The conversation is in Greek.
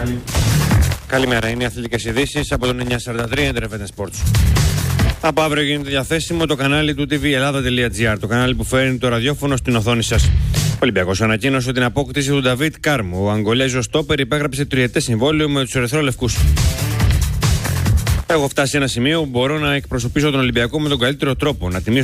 Καλημέρα, είναι οι αθλητικές ειδήσεις από τον 943 Entertainment Sports. Από αύριο γίνεται διαθέσιμο το κανάλι του tvellada.gr, το κανάλι που φέρνει το ραδιόφωνο στην οθόνη σας. Ο Ολυμπιακός ανακοίνωσε την απόκτηση του Νταβίτ Κάρμου. Ο Αγγολέζος στόπερ υπέγραψε τριετές συμβόλαιο με τους ερυθρόλευκους. Έχω φτάσει σε ένα σημείο που μπορώ να εκπροσωπήσω τον Ολυμπιακό με τον καλύτερο τρόπο, να τιμήσω